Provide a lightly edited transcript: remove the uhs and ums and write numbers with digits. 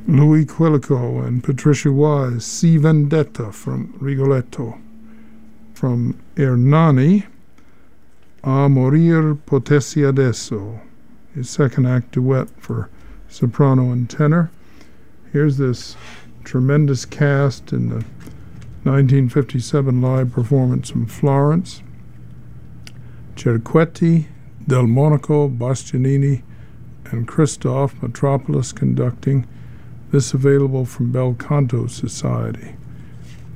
Louis Quilico and Patricia Wise, Si Vendetta from Rigoletto. From Ernani, A Morir Potessi Adesso, his second act duet for soprano and tenor. Here's this tremendous cast in the 1957 live performance from Florence. Cerquetti, Delmonico, Bastianini, and Christoph Metropolis conducting. This available from Bel Canto Society.